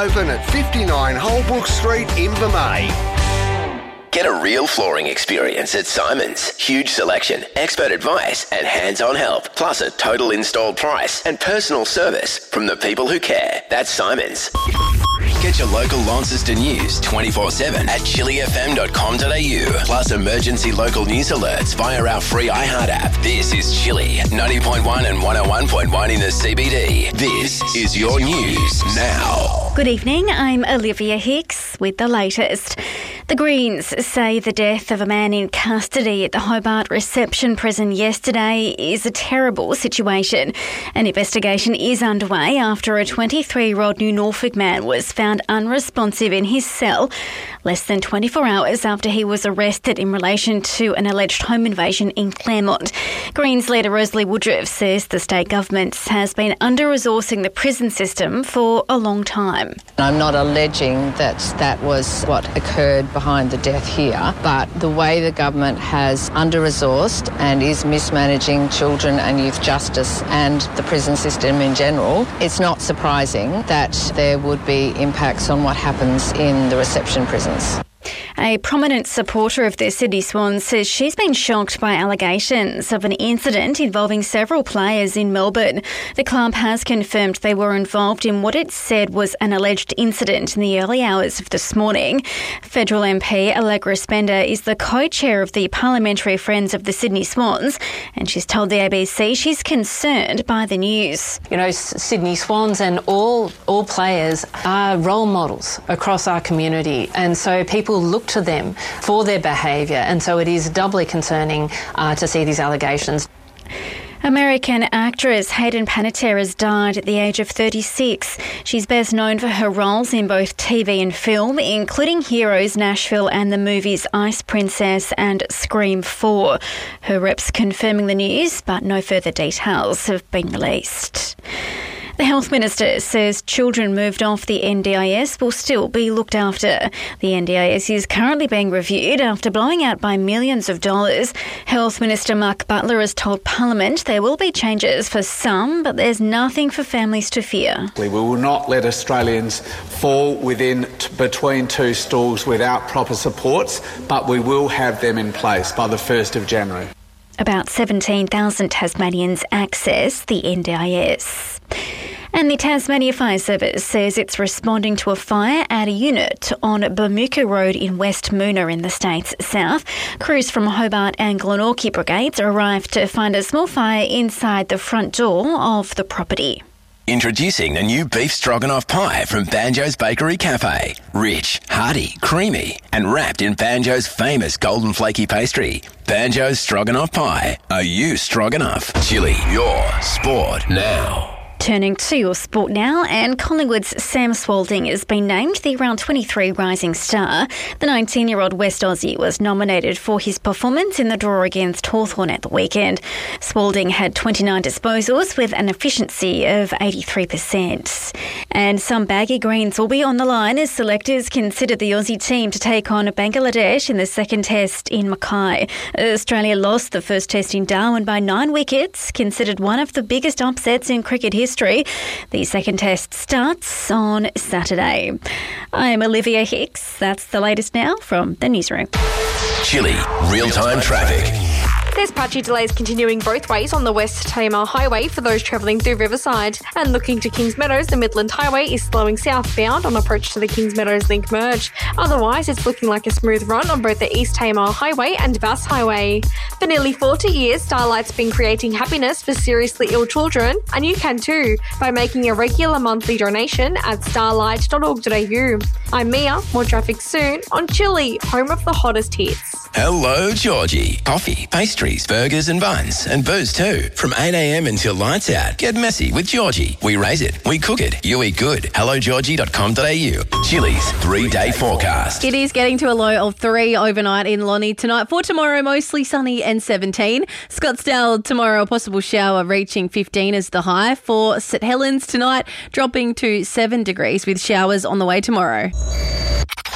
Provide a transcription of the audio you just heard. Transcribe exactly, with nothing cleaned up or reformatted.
open at fifty-nine Holbrook Street, Invermay. Get a real flooring experience at Simon's. Huge selection, expert advice and hands-on help, plus a total installed price and personal service from the people who care. That's Simon's. Get your local Launceston news twenty-four seven at chili f m dot com dot a u. Plus emergency local news alerts via our free iHeart app. This is Chili, ninety point one and one oh one point one in the C B D. This is your news now. Good evening, I'm Olivia Hicks with the latest. The Greens say the death of a man in custody at the Hobart Reception Prison yesterday is a terrible situation. An investigation is underway after a twenty-three-year-old New Norfolk man was found unresponsive in his cell less than twenty-four hours after he was arrested in relation to an alleged home invasion in Claremont. Greens leader Rosalie Woodruff says the state government has been under-resourcing the prison system for a long time. I'm not alleging that that was what occurred behind the death here, but the way the government has under-resourced and is mismanaging children and youth justice and the prison system in general, it's not surprising that there would be impacts on what happens in the reception prisons. A prominent supporter of the Sydney Swans says she's been shocked by allegations of an incident involving several players in Melbourne. The club has confirmed they were involved in what it said was an alleged incident in the early hours of this morning. Federal M P Allegra Spender is the co-chair of the Parliamentary Friends of the Sydney Swans, and she's told the A B C she's concerned by the news. You know, Sydney Swans and all all players are role models across our community, and so people look to them for their behaviour, and so it is doubly concerning uh, to see these allegations. American actress Hayden Panettiere has died at the age of thirty-six. She's best known for her roles in both T V and film, including Heroes, Nashville and the movies Ice Princess and Scream four. Her reps confirming the news, but no further details have been released. The Health Minister says children moved off the N D I S will still be looked after. The N D I S is currently being reviewed after blowing out by millions of dollars. Health Minister Mark Butler has told Parliament there will be changes for some, but there's nothing for families to fear. We will not let Australians fall within t- between two stools without proper supports, but we will have them in place by the first of January. About seventeen thousand Tasmanians access the N D I S. And the Tasmania Fire Service says it's responding to a fire at a unit on Bermuka Road in West Moona in the state's south. Crews from Hobart and Glenorchy brigades arrived to find a small fire inside the front door of the property. Introducing the new beef stroganoff pie from Banjo's Bakery Cafe. Rich, hearty, creamy, and wrapped in Banjo's famous golden flaky pastry. Banjo's Stroganoff Pie. Are you stroganoff? Chili, your sport now. Turning to your sport now, and Collingwood's Sam Spalding has been named the round twenty-three Rising Star. The nineteen-year-old West Aussie was nominated for his performance in the draw against Hawthorn at the weekend. Spalding had twenty-nine disposals with an efficiency of eighty-three percent. And some baggy greens will be on the line as selectors consider the Aussie team to take on Bangladesh in the second test in Mackay. Australia lost the first test in Darwin by nine wickets, considered one of the biggest upsets in cricket history. The second test starts on Saturday. I'm Olivia Hicks. That's the latest now from the newsroom. Chili, real-time traffic. There's patchy delays continuing both ways on the West Tamar Highway for those travelling through Riverside. And looking to Kings Meadows, the Midland Highway is slowing southbound on approach to the Kings Meadows Link merge. Otherwise, it's looking like a smooth run on both the East Tamar Highway and Bass Highway. For nearly forty years, Starlight's been creating happiness for seriously ill children, and you can too by making a regular monthly donation at starlight dot org dot a u. I'm Mia, more traffic soon on Chili, home of the hottest hits. Hello, Georgie. Coffee, pastries, burgers and buns, and booze too. From eight a m until lights out. Get messy with Georgie. We raise it, we cook it, you eat good. hello georgie dot com dot a u. Chili's three-day forecast. It is getting to a low of three overnight in Lonnie tonight. For tomorrow, mostly sunny and seventeen. Scottsdale tomorrow, a possible shower reaching fifteen as the high. For St Helens tonight, dropping to seven degrees with showers on the way tomorrow.